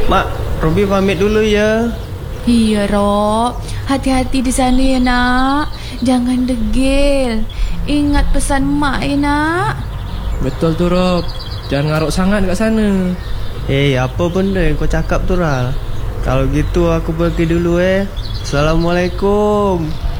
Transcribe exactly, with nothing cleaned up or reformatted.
Mak, Robi pamit dulu ya. Iya, Rob. Hati-hati di sana ya, nak. Jangan degil. Ingat pesan mak ya, nak. Betul tu, Rob. Jangan ngaruk sangat kat sana. Eh, apa benda yang kau cakap tu, Ral? Kalau gitu aku pergi dulu eh. Assalamualaikum.